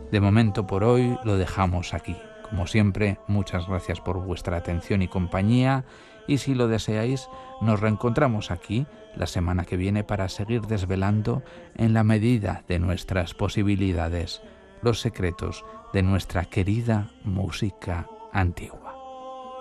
De momento por hoy lo dejamos aquí. Como siempre, muchas gracias por vuestra atención y compañía, y si lo deseáis, nos reencontramos aquí la semana que viene para seguir desvelando, en la medida de nuestras posibilidades, los secretos de nuestra querida música antigua.